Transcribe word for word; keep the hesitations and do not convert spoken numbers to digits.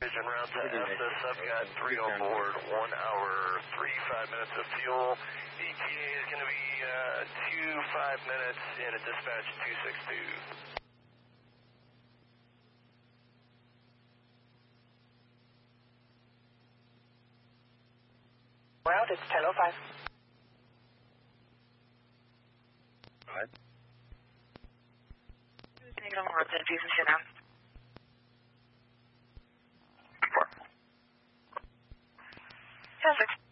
Vision route to Estes. I've got three on board, one hour, three, five minutes of fuel. E T A is going to be uh, two, five minutes in a dispatch two six two. Route is ten oh five. Go ahead. Negative on route ten two six now. ten six.